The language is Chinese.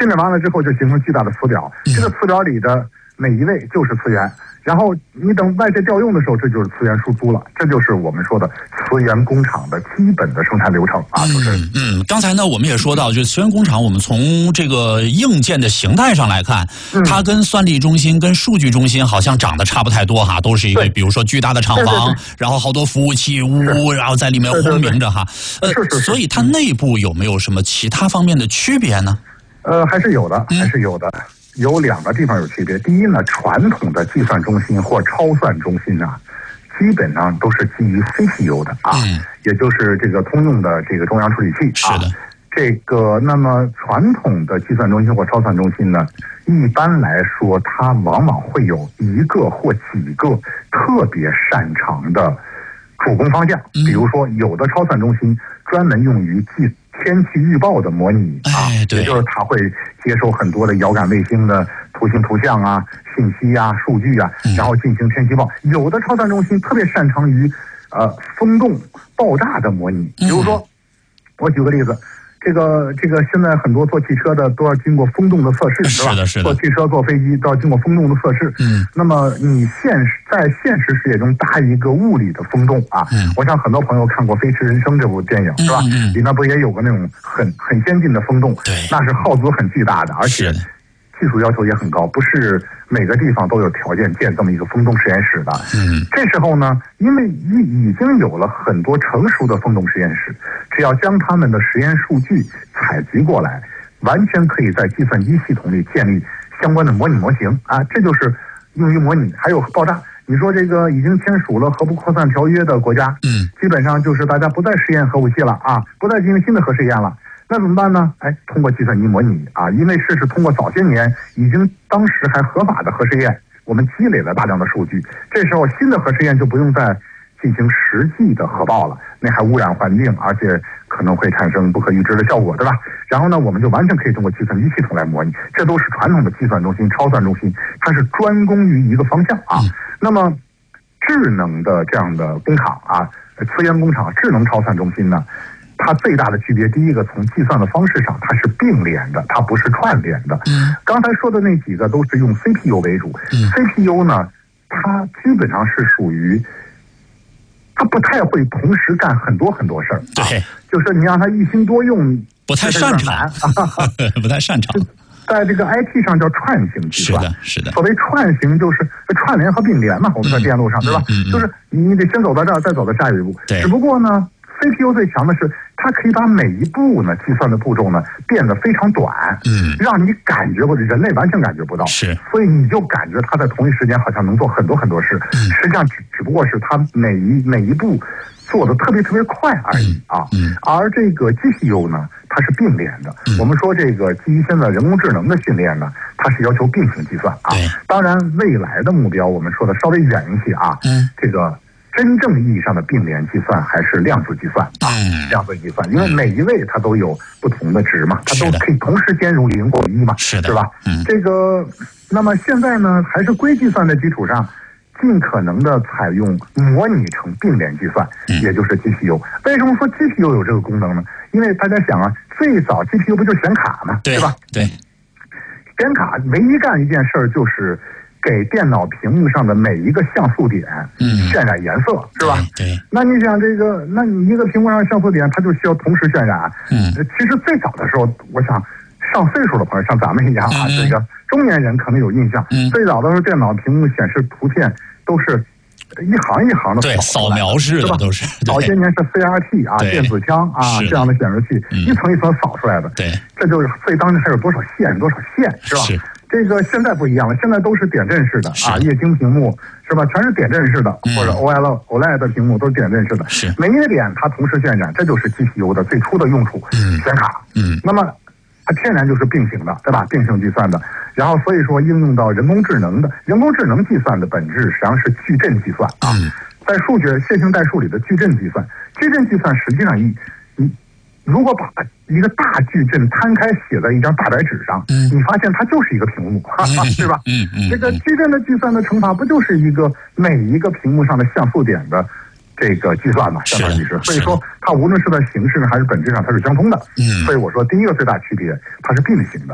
训练完了之后就形成巨大的词表，这个词表里的每一位就是词源，然后你等外界调用的时候，这就是词源输出了，这就是我们说的词源工厂的基本的生产流程啊。 刚才呢我们也说到，就是词源工厂，我们从这个硬件的形态上来看，它跟算力中心、跟数据中心好像长得差不太多哈，都是一个比如说巨大的厂房，然后好多服务器呜，然后在里面轰鸣着哈。所以它内部有没有什么其他方面的区别呢？ 还是有的，还是有的。有2个地方有区别。第一呢，传统的计算中心或超算中心啊，基本上都是基于 CPU 的啊，也就是这个通用的这个中央处理器啊。 是的。 这个那么传统的计算中心或超算中心呢，一般来说它往往会有一个或几个特别擅长的主攻方向，比如说有的超算中心专门用于天气预报的模拟啊，也就是它会接收很多的遥感卫星的图形图像啊、信息啊、数据啊，然后进行天气预报。有的超算中心特别擅长于风洞爆炸的模拟，比如说我举个例子。这个现在很多做汽车的都要经过风洞的测试，是吧？ 是的，是的。 坐汽车、坐飞机都要经过风洞的测试。那么你在现实世界中搭一个物理的风洞啊，我想很多朋友看过《飞驰人生》这部电影，是吧？里面不也有个那种很先进的风洞？对，那是耗资很巨大的，而且技术要求也很高，不是每个地方都有条件建这么一个风洞实验室的。这时候呢，因为已经有了很多成熟的风洞实验室，只要将他们的实验数据采集过来，完全可以在计算机系统里建立相关的模拟模型啊，这就是用于模拟。还有爆炸，你说这个已经签署了核不扩散条约的国家，基本上就是大家不再实验核武器了啊，不再进行新的核试验了。那怎么办呢？通过计算机模拟啊，因为是通过早些年已经当时还合法的核试验，我们积累了大量的数据，这时候新的核试验就不用再进行实际的核爆了，那还污染环境，而且可能会产生不可预知的效果，对吧？然后呢，我们就完全可以通过计算机系统来模拟，这都是传统的计算中心、超算中心，它是专攻于一个方向啊。那么智能的这样的工厂啊，词源工厂、智能超算中心呢？它最大的区别，第一个从计算的方式上，它是并联的，它不是串联的。刚才说的那几个都是用 CPU 为主，CPU 呢，它基本上是属于，它不太会同时干很多事儿。 对， 就是你让它一心多用， 不太擅长，不太擅长。 在这个 IT 上叫串行计算， 是的。 所谓串行就是串联和并联嘛，我们在电路上，对吧？就是你得先走到这儿，再走到下一步。只不过呢，CPU 最强的是，它可以把每一步呢计算的步骤呢变得非常短，让你感觉或者人类完全感觉不到，所以你就感觉它在同一时间好像能做很多事，实际上只不过是它每一步做的特别快而已啊。而这个 GPU 呢，它是并联的。我们说这个基于现在人工智能的训练呢，它是要求并行计算啊。当然，未来的目标我们说的稍微远一些啊，这个。真正意义上的并联计算还是量子计算啊，量子计算，因为每一位它都有不同的值嘛，它都可以同时兼容0或1嘛，是吧？这个，那么现在呢，还是硅计算的基础上，尽可能的采用模拟成并联计算，也就是 GPU。为什么说 GPU 有这个功能呢？因为大家想啊，最早 GPU 不就显卡吗？对吧？对，显卡唯一干一件事儿就是给电脑屏幕上的每一个像素点渲染颜色，是吧？对。那你想这个，那你一个屏幕上像素点，它就需要同时渲染。其实最早的时候，我想上岁数的朋友，像咱们一样啊，这个中年人可能有印象。最早的时候，电脑屏幕显示图片都是一行一行的扫描式的，都是。 早些年是 CRT 啊，电子枪啊这样的显示器，一层一层扫出来的。对。这就是，所以当时还有多少线，是吧？是。这个现在不一样了，现在都是点阵式的啊，液晶屏幕是吧？全是点阵式的，或者 OLED 的屏幕都是点阵式的。是，每一个点它同时渲染，这就是 GPU 的最初的用处。显卡。那么它天然就是并行的，对吧？并行计算的。然后所以说应用到人工智能计算的本质实际上是矩阵计算啊。在数学线性代数里的矩阵计算实际上如果把一个大矩阵摊开写在一张大白纸上，你发现它就是一个屏幕，对吧？这个矩阵的计算的乘法不就是一个每一个屏幕上的像素点的这个计算嘛，相当于是。所以说它无论是在形式上还是本质上它是相通的。所以我说第一个最大区别，它是并行的。